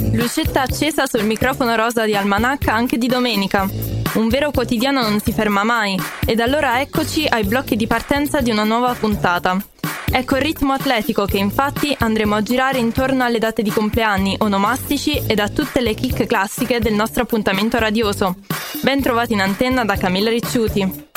Lucetta accesa sul microfono rosa di Almanacca anche di domenica. Un vero quotidiano non si ferma mai, ed allora eccoci ai blocchi di partenza di una nuova puntata. Ecco il ritmo atletico che infatti andremo a girare intorno alle date di compleanni, onomastici ed a tutte le chicche classiche del nostro appuntamento radioso. Ben trovati in antenna da Camilla Ricciuti.